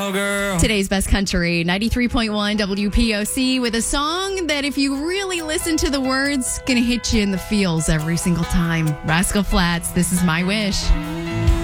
go, girl. Today's Best Country, 93.1 WPOC, with a song that if you really listen to the words, gonna hit you in the feels every single time. Rascal Flatts, This Is My Wish.